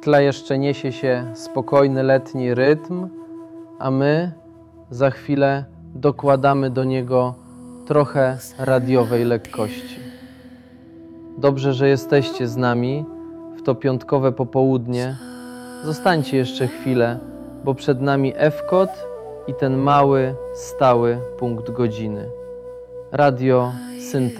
tle jeszcze niesie się spokojny letni rytm, a my za chwilę dokładamy do niego trochę radiowej lekkości. Dobrze, że jesteście z nami w to piątkowe popołudnie. Zostańcie jeszcze chwilę, bo przed nami Ewkot i ten mały, stały punkt godziny. Radio Syntezy.